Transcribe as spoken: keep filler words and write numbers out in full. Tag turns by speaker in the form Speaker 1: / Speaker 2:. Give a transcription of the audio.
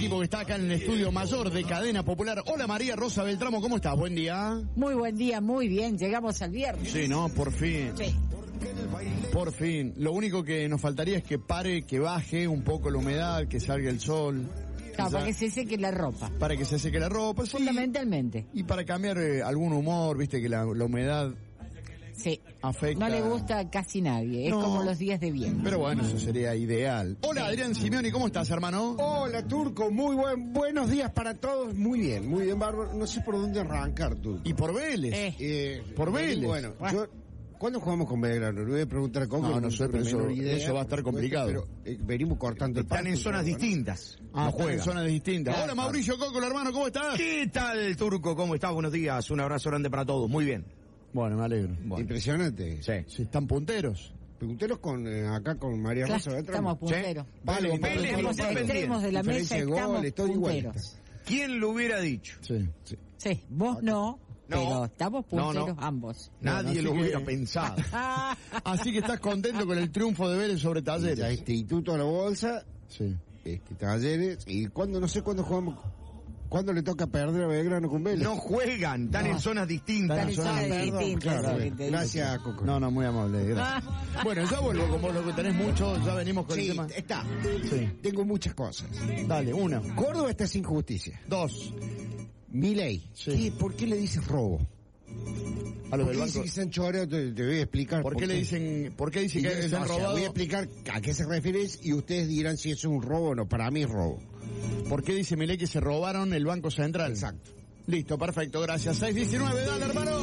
Speaker 1: equipo que está acá en el estudio mayor de Cadena Popular. Hola María Rosa Beltramo, ¿cómo estás? Buen día.
Speaker 2: Muy buen día, muy bien, llegamos al viernes.
Speaker 1: Sí, no, por fin.
Speaker 2: Sí.
Speaker 1: Por fin. Lo único que nos faltaría es que pare, que baje un poco la humedad, que salga el sol.
Speaker 2: Claro, para que se seque la ropa.
Speaker 1: Para que se seque la ropa, sí.
Speaker 2: Fundamentalmente.
Speaker 1: Y para cambiar eh, algún humor, viste que la, la humedad
Speaker 2: sí.
Speaker 1: afecta.
Speaker 2: No le gusta a casi nadie,
Speaker 1: No.
Speaker 2: es como los días de viento.
Speaker 1: Pero bueno, eso sería ideal. Hola Adrián Simeoni, ¿cómo estás, hermano?
Speaker 3: Hola, Turco, muy buen, buenos días para todos. Muy bien, muy bien, bárbaro. No sé por dónde arrancar, Turco.
Speaker 1: Y por Vélez.
Speaker 2: Eh.
Speaker 3: Eh,
Speaker 1: Por Vélez.
Speaker 3: Bueno,
Speaker 2: Bueno.
Speaker 3: yo... ¿Cuándo jugamos con Belgrano? Le voy a preguntar a Coco.
Speaker 1: No, no sé, pero eso-
Speaker 3: menor idea,
Speaker 1: eso va a estar complicado.
Speaker 3: Pero eh, venimos cortando el
Speaker 4: Están
Speaker 3: pasto,
Speaker 4: en zonas
Speaker 3: ¿no?
Speaker 4: distintas.
Speaker 1: Ah,
Speaker 4: no
Speaker 1: están en
Speaker 4: juegan.
Speaker 1: zonas distintas.
Speaker 2: Claro,
Speaker 1: Hola Mauricio Coco, hermano, ¿cómo estás?
Speaker 4: ¿Qué tal, Turco? ¿Cómo estás? Buenos días. Un abrazo grande para todos. Muy bien.
Speaker 1: Bueno, me alegro.
Speaker 4: Bueno.
Speaker 3: Impresionante.
Speaker 4: Sí.
Speaker 1: Si están punteros.
Speaker 3: Pregunteros con, eh, acá con María
Speaker 2: Claro,
Speaker 3: Rosa Beltrán.
Speaker 2: estamos punteros.
Speaker 3: Vale,
Speaker 1: Vélez,
Speaker 3: vale,
Speaker 4: Vélez,
Speaker 2: Los
Speaker 4: Independiente.
Speaker 2: extremos de la mesa
Speaker 3: Diferencia de
Speaker 2: estamos
Speaker 3: goles, todo igual.
Speaker 2: punteros.
Speaker 4: ¿Quién lo hubiera dicho?
Speaker 1: Sí, sí.
Speaker 2: Sí, vos no,
Speaker 4: No.
Speaker 2: pero estamos
Speaker 4: No,
Speaker 2: punteros
Speaker 4: no.
Speaker 2: ambos.
Speaker 4: Nadie
Speaker 1: así
Speaker 4: lo
Speaker 1: que-
Speaker 4: hubiera pensado.
Speaker 2: Ah,
Speaker 1: Así que estás contento con el triunfo de Vélez sobre
Speaker 3: Ya
Speaker 1: Talleres.
Speaker 3: Instituto a la Bolsa,
Speaker 1: Sí.
Speaker 3: este, Talleres, y cuando, no sé cuándo jugamos, cuándo le toca perder a Belgrano con Vélez.
Speaker 4: No juegan, están
Speaker 2: No.
Speaker 4: en zonas distintas.
Speaker 2: Están en zonas
Speaker 3: Perdón,
Speaker 2: distintas,
Speaker 3: claro,
Speaker 2: eso que te digo.
Speaker 3: gracias, Coco.
Speaker 1: No, no, muy amable, gracias. Bueno, ya vuelvo, como lo que tenés mucho, ya venimos con
Speaker 3: Sí,
Speaker 1: el tema.
Speaker 3: está.
Speaker 1: Sí.
Speaker 3: Tengo muchas cosas.
Speaker 1: Dale, una,
Speaker 3: Córdoba está sin justicia.
Speaker 1: dos,
Speaker 3: Milei,
Speaker 1: Sí.
Speaker 3: ¿qué- ¿por qué le dices robo?
Speaker 1: a los
Speaker 3: ¿Por
Speaker 1: del
Speaker 3: qué
Speaker 1: banco.
Speaker 3: dice que se han choreado? Te, te voy a explicar.
Speaker 1: ¿Por qué le dicen, por qué dice
Speaker 3: Y
Speaker 1: que
Speaker 3: yo-
Speaker 1: se han
Speaker 3: o sea,
Speaker 1: robado?
Speaker 3: voy a explicar a qué se refiere y ustedes dirán si eso es un robo o no. Para mí es robo.
Speaker 1: ¿Por qué dice Milei que se robaron el Banco Central?
Speaker 3: Exacto.
Speaker 1: Listo, perfecto, gracias. seis diecinueve, dale, hermano.